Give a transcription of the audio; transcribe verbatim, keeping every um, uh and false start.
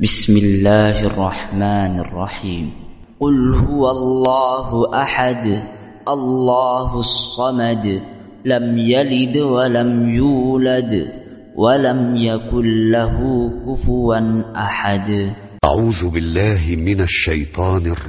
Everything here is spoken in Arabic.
بسم الله الرحمن الرحيم. قل هو الله أحد الله الصمد لم يلد ولم يولد ولم يكن له كفوا أحد. أعوذ بالله من الشيطان الرجيم.